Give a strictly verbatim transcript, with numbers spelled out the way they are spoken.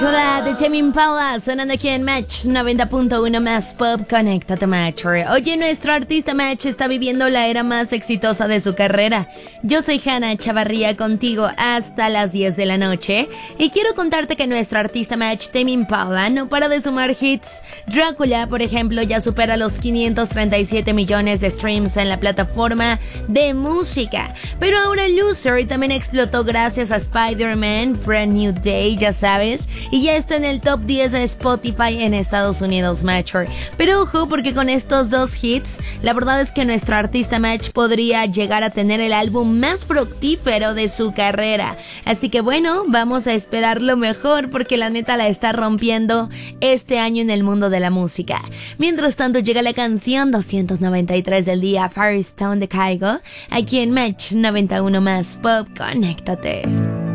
Hola, de Tame Impala, sonando aquí en Match noventa punto uno más Pop. Conéctate, Match. Oye, nuestro artista Match está viviendo la era más exitosa de su carrera. Yo soy Hanna Chavarría, contigo hasta las diez de la noche. Y quiero contarte que nuestro artista Match, Tame Impala, no para de sumar hits. Drácula, por ejemplo, ya supera los quinientos treinta y siete millones de streams en la plataforma de música. Pero ahora Loser también explotó gracias a Spider-Man, Brand New Day, ya sabes. Y ya está en el top diez de Spotify en Estados Unidos, Match. Pero ojo, porque con estos dos hits, la verdad es que nuestro artista Match podría llegar a tener el álbum más fructífero de su carrera. Así que bueno, vamos a esperar lo mejor, porque la neta la está rompiendo este año en el mundo de la música. Mientras tanto, llega la canción doscientos noventa y tres del día, Firestone de Kygo, aquí en Match noventa y uno más Pop. Conéctate.